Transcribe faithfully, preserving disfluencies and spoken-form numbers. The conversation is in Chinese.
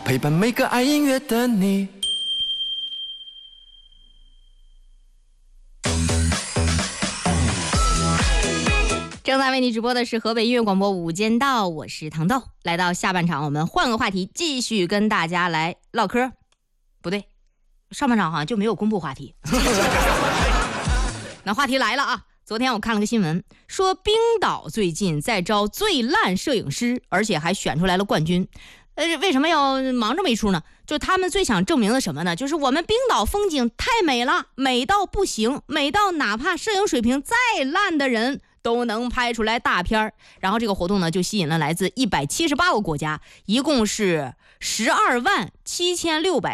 陪伴每个爱音乐的你。 正在为你直播的是河北音乐广播午间道，我是糖豆。来到下半场，我们换个话题，继续跟大家来唠嗑。不对，上半场好像就没有公布话题。那话题来了啊！昨天我看了个新闻，说冰岛最近在招最烂摄影师，而且还选出来了冠军。呃，为什么要忙这么一出呢？就是他们最想证明的什么呢？就是我们冰岛风景太美了，美到不行，美到哪怕摄影水平再烂的人都能拍出来大片儿。然后这个活动呢，就吸引了来自一百七十八个国家，一共是十二万七千六百